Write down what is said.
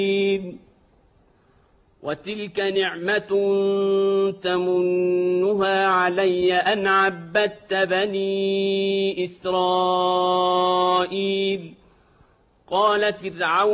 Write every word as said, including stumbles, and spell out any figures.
وتلك نعمة تمنها علي أن عبدت بني إسرائيل. قال فرعون